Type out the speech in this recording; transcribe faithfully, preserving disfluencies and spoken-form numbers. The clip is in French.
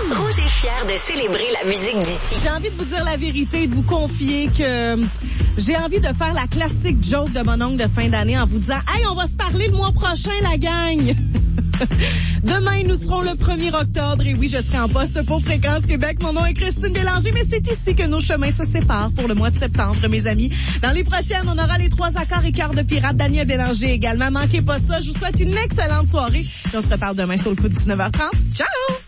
Rouge est fier de célébrer la musique d'ici. J'ai envie de vous dire la vérité et de vous confier que j'ai envie de faire la classique joke de mon oncle de fin d'année en vous disant « Hey, on va se parler le mois prochain, la gang! » Demain, nous serons le premier octobre et oui, je serai en poste pour Fréquence Québec. Mon nom est Christine Bélanger, mais c'est ici que nos chemins se séparent pour le mois de septembre, mes amis. Dans les prochaines, on aura les trois accords et quart de pirate. Daniel Bélanger également. Manquez pas ça. Je vous souhaite une excellente soirée. Et on se reparle demain sur le coup de dix-neuf heures trente. Ciao!